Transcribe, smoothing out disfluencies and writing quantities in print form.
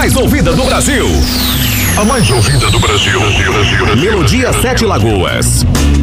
mais ouvida do Brasil. A mais ouvida do Brasil. Melodia Sete Lagoas.